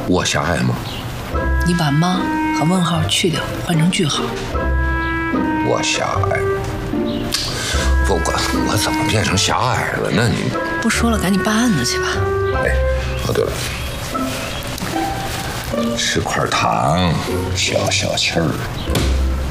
我狭隘吗？ 你把妈和问号去掉，换成句号。 我狭隘。我怎么变成狭隘了呢？你不说了，赶紧办案子去吧。 哎，哦对了，吃块糖消消气儿。